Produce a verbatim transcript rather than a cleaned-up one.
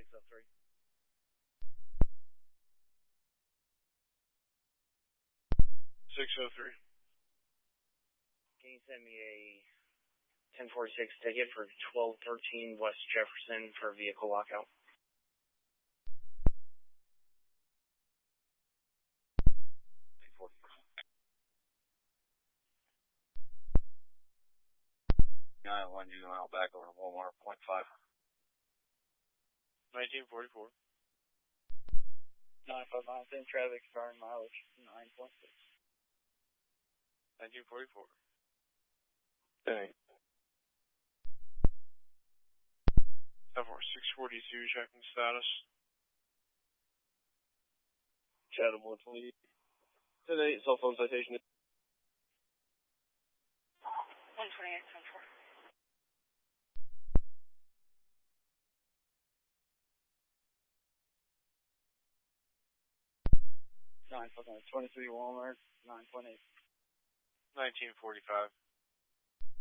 six oh three. six oh three. Can you send me a ten forty-six ticket for twelve thirteen West Jefferson for vehicle lockout? nine one you mile back over to Walmart, point five. nineteen forty-four. nine five nine, same traffic, starting mileage, nine point six. nineteen forty-four. Okay. seven four six forty-two, checking status. Chatham one twenty. Today, cell phone citation. one twenty-eight, ten four. nine five nine, twenty-three Walmart, nine point eight. nineteen forty-five.